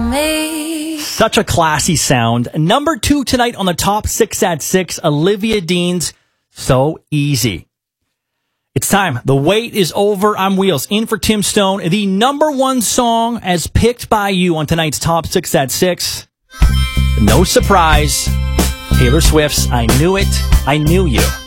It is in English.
me. Such a classy sound. Number 2 tonight on the top 6 at 6, Olivia Dean's So Easy. It's time. The wait is over. I'm Wheels in for Tim Stone. The number 1 song as picked by you on tonight's top 6 at 6. No surprise. Taylor Swift's I Knew It, I Knew You.